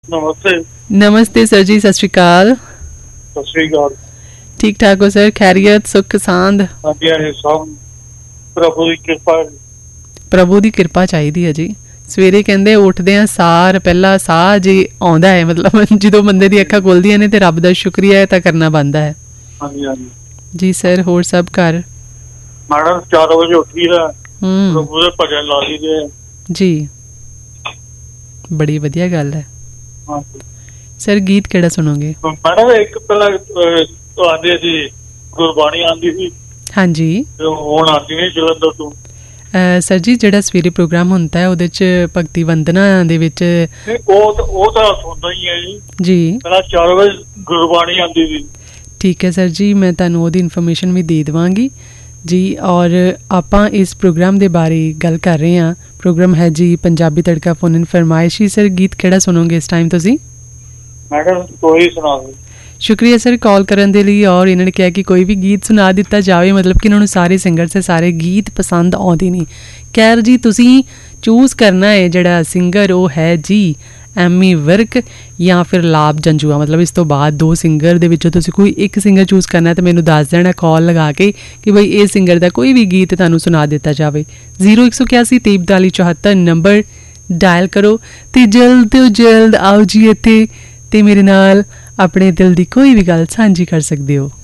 नमस्ते। नमस्ते सर जी, सत श्री अकाल। सत श्री अकाल। ठीक ठाक हो सर? खैरियत, सुख सांद? हाँ जी, हाँ सब प्रभु की किरपा। प्रभु की किरपा चाहिए है जी। सवेरे कहते उठदे आ सार पहला साह जी आउंदा है, मतलब जो बंदे दी अखां खुलदियां ने ते रब दा शुक्रिया तां करना बनदा है। हाँ जी, हाँ जी जी सर, होर सब घर? मैडम 4 बजे उठी है, प्रभु दे भजन ला लीजिए जी। बड़ी वधिया गल है। हाँ सर गीत केड़ा सुनोगे? मैडम एक पहला आंदी जी गुरबाणी आंदी सी। हाँ जी। हुण आंदी नहीं जलंधर तो। सर जी ਜਿਹੜਾ ਸਵੇਰੇ ਪ੍ਰੋਗਰਾਮ ਹੁੰਦਾ ਹੈ ਉਹਦੇ ਚ ਭਗਤੀ ਵੰਦਨਾ ਦੇ ਵਿੱਚ ਉਹ ਤਾਂ ਸੁਣਦਾ ਹੀ ਹੈ ਜੀ। ਪਹਿਲਾਂ 4 ਵਜੇ ਗੁਰਬਾਣੀ ਆਂਦੀ ਸੀ। ਠੀਕ ਹੈ ਸਰ ਜੀ, ਮੈਂ ਤੁਹਾਨੂੰ ਉਹਦੀ ਇਨਫੋਰਮੇਸ਼ਨ ਵੀ ਦੇ ਦੇਵਾਂਗੀ ਜੀ। ਔਰ ਆਪਾਂ ਇਸ ਪ੍ਰੋਗਰਾਮ ਦੇ ਬਾਰੇ ਗੱਲ ਕਰ ਰਹੇ ਹਾਂ। ਪ੍ਰੋਗਰਾਮ ਹੈ ਜੀ ਪੰਜਾਬੀ ਤੜਕਾ ਫੋਨ ਇਨ ਫਰਮਾਇਸ਼ੀ। ਸਰ ਗੀਤ ਕਿਹੜਾ ਸੁਣੋਗੇ ਇਸ ਟਾਈਮ ਤੁਸੀਂ? ਮੈਡਮ ਕੋਈ ਸੁਣਾ ਦਿਓ। शुक्रिया सर कॉल करने के लिए। और इन्होंने कहा कि कोई भी गीत सुना दिता जाए, मतलब कि इन्होंने सारे सिंगर से सारे गीत पसंद आते नहीं। खैर जी, तुसी चूज़ करना है जड़ा सिंगर वो है जी एमी विर्क या फिर लाभ जंजुआ। मतलब इस तो बाद 2 सिंगर दे विचों तुसी कोई एक सिंगर चूज़ करना है तो मैनू दस देना कॉल लगा के कि भाई ये सिंगर का कोई भी गीत तुहानू सुना दिता जाए। 0181 43 74 नंबर डायल करो तो जल्द आओ जी इत्थे ते मेरे नाल अपने दिल की कोई भी गल सांझी कर सकते हो।